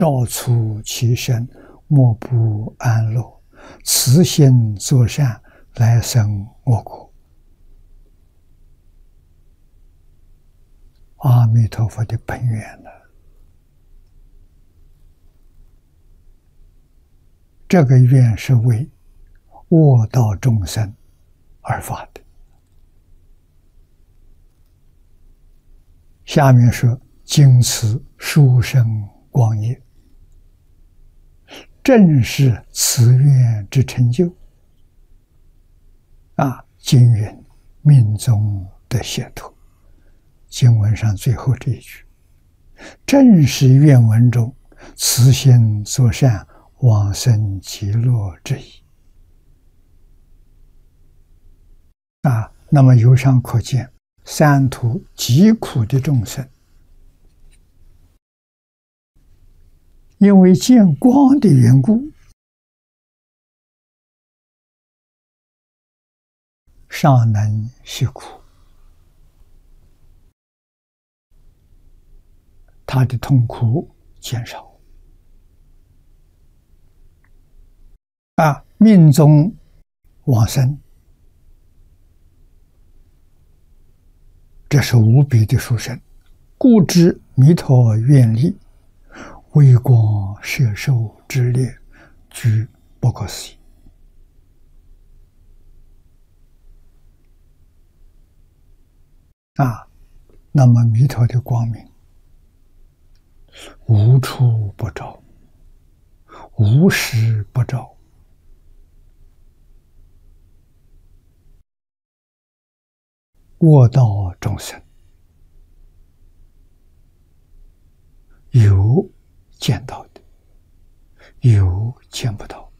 道出其身，莫不安乐。慈心作善，来生我国。阿弥陀佛的本愿呢？这个愿是为恶道众生而发的。下面说：今此殊胜光业，正是此愿之成就。经云：命中得解脱。经文上最后这一句，正是愿文中慈心作善，往生极乐之意。那么由上可见，三途极苦的众生，因为见光的缘故，尚能息苦，他的痛苦减少。命中往生，这是无比的殊胜。故知弥陀愿力，微光摄受之力，具不可思议。那么弥陀的光明无处不照，无时不照。恶道众生有见到的，有见不到。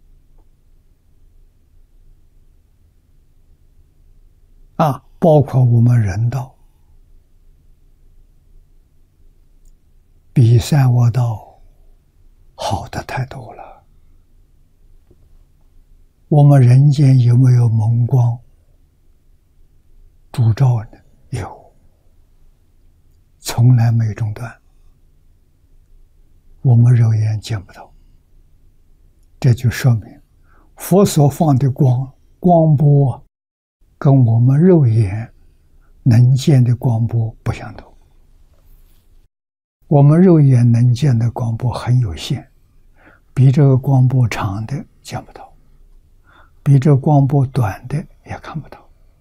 包括我们人道，比三恶道好的太多了。我们人间有没有蒙光烛照呢？有，从来没中断。我们肉眼见不到，这就说明佛所放的光波跟我们肉眼能见的光波不相同。我们肉眼能见的光波很有限，比这个光波长的见不到，比这光波短的也看不到。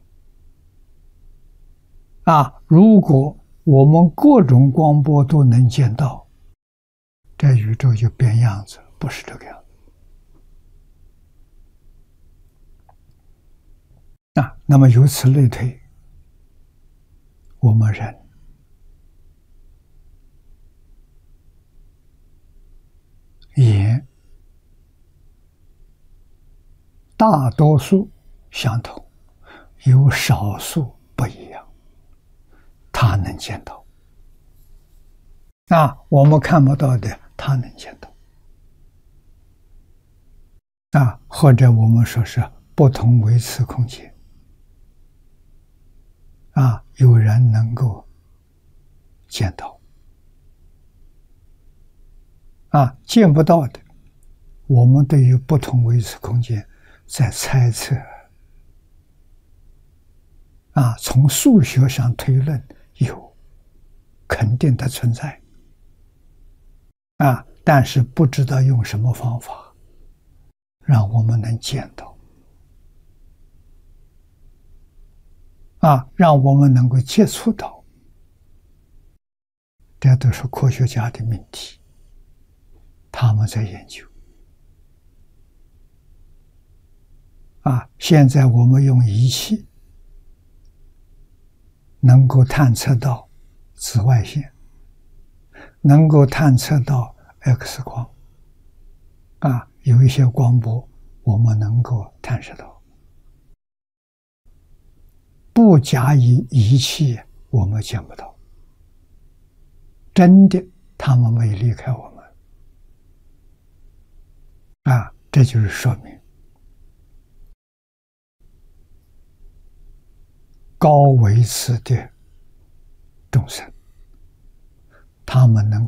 如果我们各种光波都能见到，这宇宙就变样子，不是这个样子。那么由此类推，我们人眼大多数相同，有少数不一样。他能见到，我们看不到的，他能见到。或者我们说是不同维次空间。有人能够见到。见不到的，我们对于不同维次空间在猜测。从数学上推论，有肯定的存在。但是不知道用什么方法让我们能见到。让我们能够接触到，这都是科学家的命题，他们在研究。现在我们用仪器能够探测到紫外线，能够探测到 X 光，有一些光波我们能够探测到。不加以仪器，我们见不到。真的，他们没离开我们。这就是说明高维次的众生，他们能